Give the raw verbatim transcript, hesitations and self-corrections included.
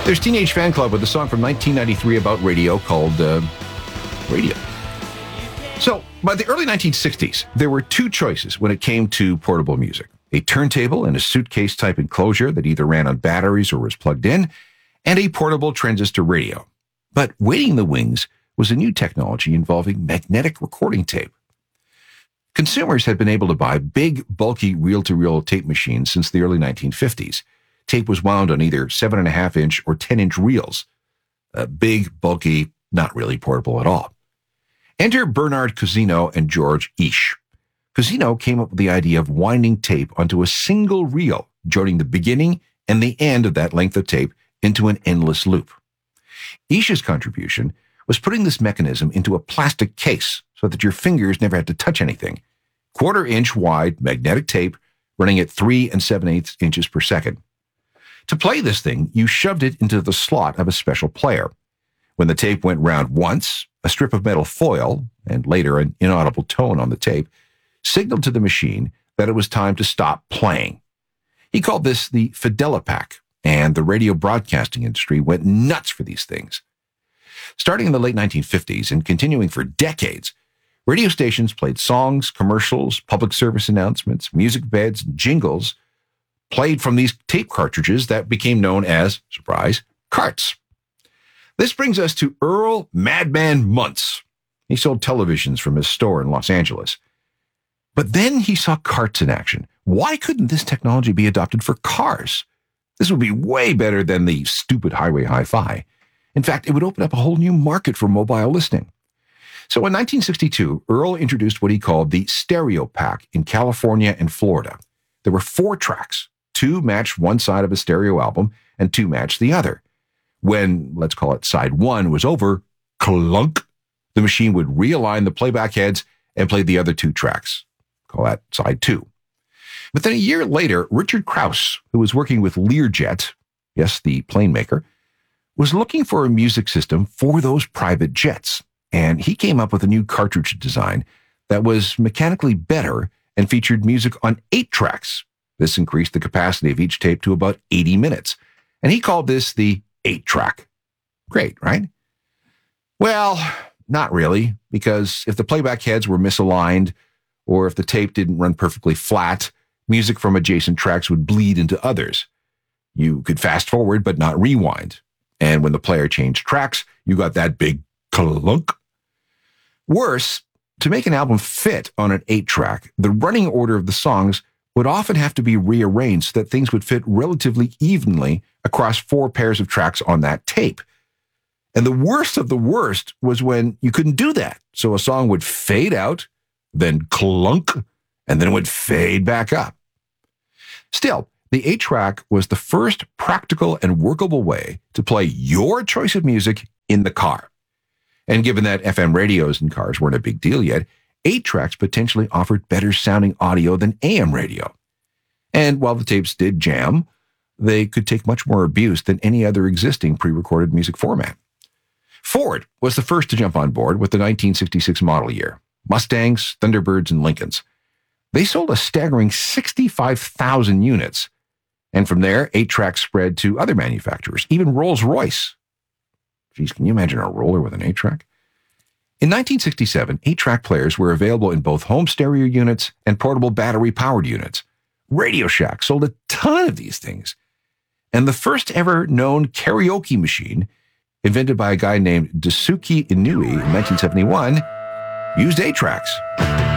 There's Teenage Fan Club with a song from nineteen ninety-three about radio called uh, Radio. So, by the early nineteen sixties, there were two choices when it came to portable music. A turntable in a suitcase-type enclosure that either ran on batteries or was plugged in, and a portable transistor radio. But waiting in the wings was a new technology involving magnetic recording tape. Consumers had been able to buy big, bulky reel-to-reel tape machines since the early nineteen fifties. Tape was wound on either seven and a half inch or ten inch reels. Uh, big, bulky, not really portable at all. Enter Bernard Cousineau and George Eash. Cousineau came up with the idea of winding tape onto a single reel, joining the beginning and the end of that length of tape into an endless loop. Eash's contribution was putting this mechanism into a plastic case so that your fingers never had to touch anything. Quarter inch wide magnetic tape running at three and seven eighths inches per second. To play this thing, you shoved it into the slot of a special player. When the tape went round once, a strip of metal foil, and later an inaudible tone on the tape, signaled to the machine that it was time to stop playing. He called this the Fidelipac, and the radio broadcasting industry went nuts for these things. Starting in the late nineteen fifties and continuing for decades, radio stations played songs, commercials, public service announcements, music beds, and jingles played from these tape cartridges that became known as, surprise, carts. This brings us to Earl Madman Muntz. He sold televisions from his store in Los Angeles. But then he saw carts in action. Why couldn't this technology be adopted for cars? This would be way better than the stupid highway hi-fi. In fact, it would open up a whole new market for mobile listening. So in nineteen sixty-two, Earl introduced what he called the Stereo Pack in California and Florida. There were four tracks. Two matched one side of a stereo album, and two matched the other. When, let's call it side one, was over, clunk, the machine would realign the playback heads and play the other two tracks. Call that side two. But then a year later, Richard Krause, who was working with Learjet, yes, the plane maker, was looking for a music system for those private jets. And he came up with a new cartridge design that was mechanically better and featured music on eight tracks. This increased the capacity of each tape to about eighty minutes. And he called this the eight-track. Great, right? Well, not really, because if the playback heads were misaligned, or if the tape didn't run perfectly flat, music from adjacent tracks would bleed into others. You could fast forward, but not rewind. And when the player changed tracks, you got that big clunk. Worse, to make an album fit on an eight-track, the running order of the songs would often have to be rearranged so that things would fit relatively evenly across four pairs of tracks on that tape. And the worst of the worst was when you couldn't do that. So a song would fade out, then clunk, and then it would fade back up. Still, the eight-track was the first practical and workable way to play your choice of music in the car. And given that F M radios in cars weren't a big deal yet, eight tracks potentially offered better sounding audio than A M radio. And while the tapes did jam, they could take much more abuse than any other existing pre-recorded music format. Ford was the first to jump on board with the nineteen sixty-six model year. Mustangs, Thunderbirds, and Lincolns. They sold a staggering sixty-five thousand units. And from there, eight tracks spread to other manufacturers, even Rolls-Royce. Geez, can you imagine a roller with an eight track? In nineteen sixty-seven, eight-track players were available in both home stereo units and portable battery-powered units. Radio Shack sold a ton of these things. And the first ever known karaoke machine, invented by a guy named Daisuke Inui in nineteen seventy-one, used eight tracks.